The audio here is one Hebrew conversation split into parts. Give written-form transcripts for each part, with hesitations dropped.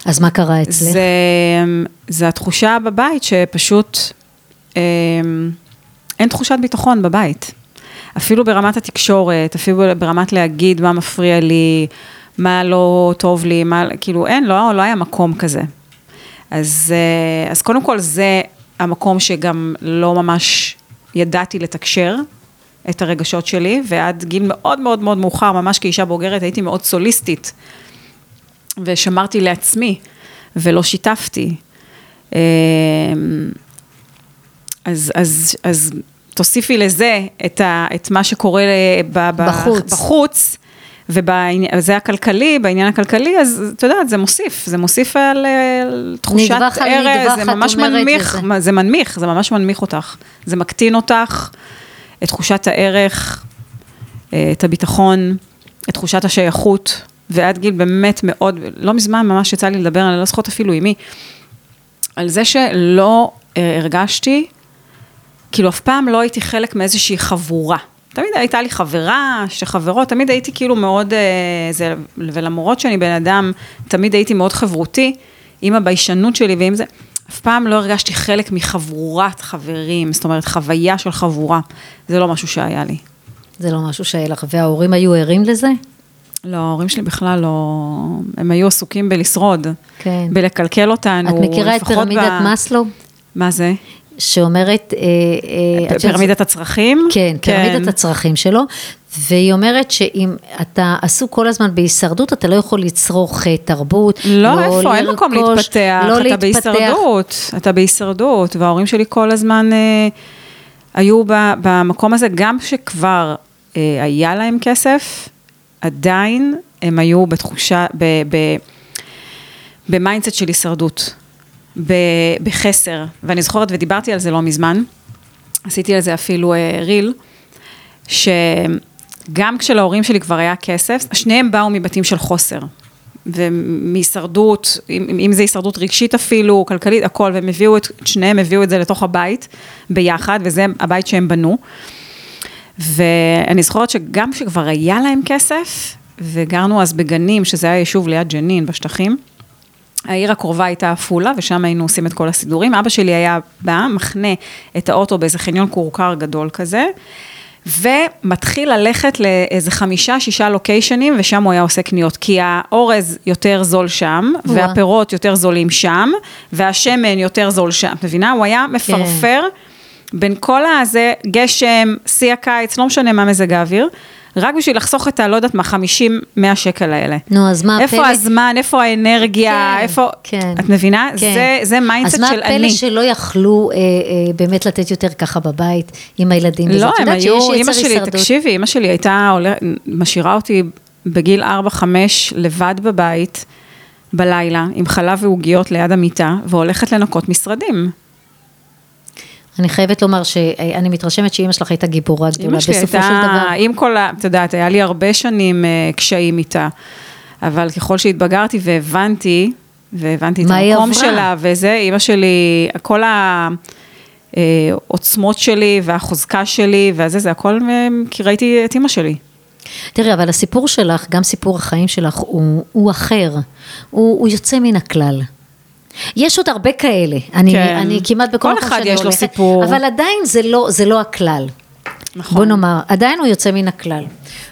אז מה קרה אצלך? זה התחושה בבית שפשוט אין תחושת ביטחון בבית. אפילו ברמת התקשורת, אפילו ברמת להגיד מה מפריע לי, מה לא טוב לי, כאילו אין, לא היה מקום כזה. אז קודם כל זה המקום שגם לא ממש ידעתי לתקשר את הרגשות שלי, ועד גיל מאוד מאוד מאוד מאוחר, ממש כאישה בוגרת, הייתי מאוד סוליסטית, ושמרתי לעצמי, ולא שיתפתי. אז תוסיפי לזה את מה שקורה בחוץ, וזה הכלכלי, בעניין הכלכלי, אז אתה יודע, זה מוסיף על תחושת ערך, זה ממש מנמיך, זה ממש מנמיך אותך, זה מקטין אותך, את תחושת הערך, את הביטחון, את תחושת השייכות, ועד גיל באמת מאוד, לא מזמן ממש יצא לי לדבר, אני לא זוכרת אפילו עם מי, על זה שלא הרגשתי, כאילו אף פעם לא הייתי חלק מאיזושהי חבורה. תמיד הייתה לי חברה, שחברות, תמיד הייתי כאילו מאוד, ולמרות שאני בן אדם, תמיד הייתי מאוד חברותי, עם הביישנות שלי ועם זה, אף פעם לא הרגשתי חלק מחבורת חברים, זאת אומרת, חוויה של חבורה. זה לא משהו שהיה לי. זה לא משהו שהיה לך, וההורים היו ערים לזה? לא, ההורים שלי בכלל לא, הם היו עסוקים בלשרוד, כן. בלקלקל אותנו. את מכירה את פירמידת מאסלו? מה זה? שאומרת... פירמידת הצרכים? כן, פירמידת הצרכים שלו, והיא אומרת שאם אתה עסוק כל הזמן בהישרדות, אתה לא יכול לצרוך תרבות, לא, איפה, אין מקום להתפתח, אתה בהישרדות, אתה בהישרדות, וההורים שלי כל הזמן היו במקום הזה, גם שכבר היה להם כסף, עדיין הם היו בתחושה, במיינדסט של הישרדות. בחסר, ואני זוכרת ודיברתי על זה לא מזמן, עשיתי על זה אפילו ריל, שגם כשלהורים שלי כבר היה כסף, שניהם באו מבתים של חוסר, ומהישרדות, אם זה הישרדות רגשית אפילו, כלכלית, הכל, שניהם הביאו את זה לתוך הבית ביחד, וזה הבית שהם בנו, ואני זוכרת שגם כשכבר היה להם כסף, וגרנו אז בגנים, שזה היה יישוב ליד ג'נין בשטחים, העיר הקרובה הייתה אפולה, ושם היינו עושים את כל הסידורים. אבא שלי היה בא, מחנה את האוטו באיזה חניון קורקר גדול כזה, ומתחיל ללכת לאיזה 5-6 לוקיישנים, ושם הוא היה עושה קניות, כי האורז יותר זול שם, והפירות יותר זולים שם, והשמן יותר זול שם. את מבינה? הוא היה מפרפר בין כל הזה, גשם, שיא הקיץ, לא משנה מה מזג האוויר, רק בשביל לחסוך את לא יודעת מה, 50-100 שקל האלה. נו, אז מה הפלא? איפה הזמן, איפה האנרגיה, איפה... את מבינה? זה מיינדסט של אני. אז מה הפלא שלא יכלו באמת לתת יותר ככה בבית עם הילדים? לא, הם היו, אמא שלי, תקשיבי, אמא שלי הייתה משאירה אותי בגיל 4-5 לבד בבית, בלילה, עם חלב ועוגיות ליד המיטה, והולכת לנקות משרדים. אני חייבת לומר שאני מתרשמת שאמא שלך הייתה גיבורה גדולה בסופו של דבר. עם כל, את יודעת, היה לי הרבה שנים קשיים איתה, אבל ככל שהתבגרתי והבנתי את המקום שלה, וזה, אמא שלי, כל העוצמות שלי והחוזקה שלי, וזה הכל, כי ראיתי את אמא שלי. תראי, אבל הסיפור שלך, גם סיפור החיים שלך, הוא אחר, הוא יוצא מן הכלל. יש עוד הרבה כאלה, אני כמעט בכל אחד יש לו סיפור. אבל עדיין זה לא הכלל. נכון. בוא נאמר, עדיין הוא יוצא מן הכלל.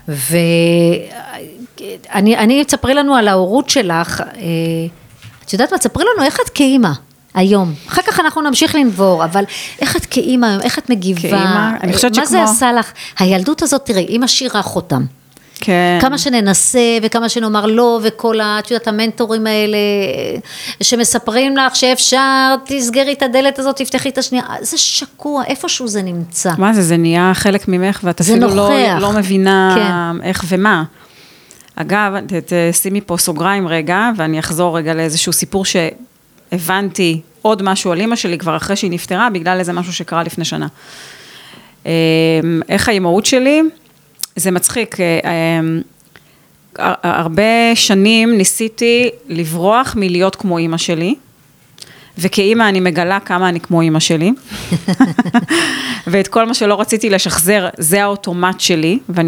ואני אצפרי לנו על ההורות שלך, את יודעת מה, תספרי לנו איך את כאימא היום. אחר כך אנחנו נמשיך לנבור, אבל איך את כאימא היום, איך את מגיבה, מה זה עשה לך? הילדות הזאת, תראי, אימא שירה חותם. כן. כמה שננסה וכמה שנאמר לא, וכל את יודעת, המנטורים האלה שמספרים לך שאפשר, תסגרי את הדלת הזאת, תפתחי את השנייה, זה שקוע, איפשהו זה נמצא. מה זה נהיה חלק ממך, ואת אפילו לא מבינה איך ומה. אגב, שימי פה סוגריים רגע, ואני אחזור רגע לאיזשהו סיפור שהבנתי עוד משהו על אמא שלי, כבר אחרי שהיא נפטרה, בגלל איזה משהו שקרה לפני שנה. איך האימהות שלי, זה מצחיק, הרבה שנים ניסיתי לברוח מלהיות כמו אמא שלי, וכאמא אני מגלה כמה אני כמו אמא שלי, ואת כל מה שלא רציתי לשחזר, זה האוטומט שלי, ואני